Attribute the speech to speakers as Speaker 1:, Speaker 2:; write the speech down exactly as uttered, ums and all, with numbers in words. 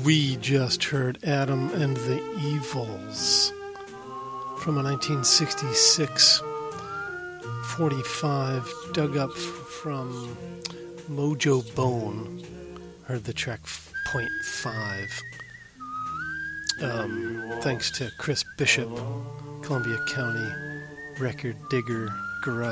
Speaker 1: We just heard Adam and the Evils from a nineteen sixty-six forty-five dug up from Mojo Bone. Heard the track point five. Um, thanks to Chris Bishop, Columbia County Record Digger Garage.